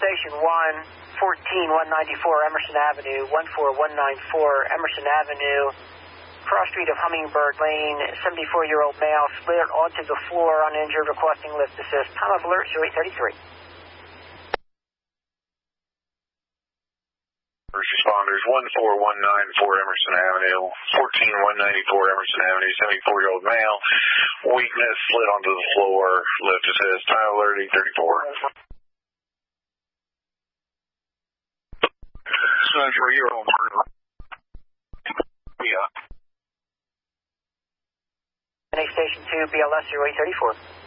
Station 1, 14194 Emerson Avenue, 14194 Emerson Avenue, cross street of Hummingbird Lane, 74-year-old male slid onto the floor uninjured, requesting lift assist. Time of alert 0833. First responders, 14194 Emerson Avenue, 14194 Emerson Avenue, 74-year-old male, weakness, slid onto the floor, lift assist. Time of alert 834. For your own NA Station 2, BLS 0834.